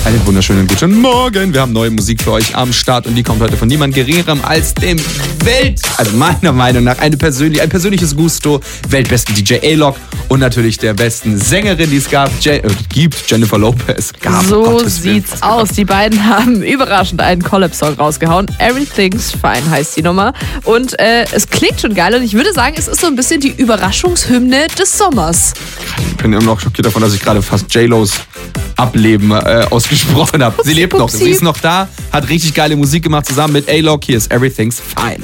Einen wunderschönen guten Morgen. Wir haben neue Musik für euch am Start und die kommt heute von niemand Geringerem als dem also meiner Meinung nach ein persönliches Gusto, weltbesten DJ A-Lock und natürlich der besten Sängerin, die es gibt, Jennifer Lopez. So sieht's aus. Die beiden haben überraschend einen Collab-Song rausgehauen. Everything's Fine heißt die Nummer. Und es klingt schon geil und ich würde sagen, es ist so ein bisschen die Überraschungshymne des Sommers. Ich bin immer noch schockiert davon, dass ich gerade fast J-Los Ableben ausgesprochen habe. Sie lebt noch, sie ist noch da, hat richtig geile Musik gemacht zusammen mit A-Lock. Hier ist Everything's Fine.